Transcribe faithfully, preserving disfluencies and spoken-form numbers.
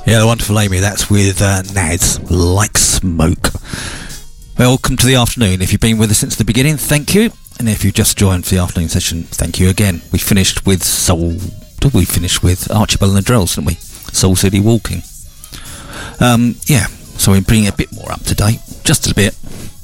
Yeah, the wonderful Amy, that's with uh, Nads, Like Smoke. Welcome to the afternoon. If you've been with us since the beginning, thank you. And if you've just joined for the afternoon session, thank you again. We finished with Soul... Did we finish with Archibald and the Drells, didn't we? Soul City Walking. Um, yeah, so we're bringing it a bit more up to date, just a bit.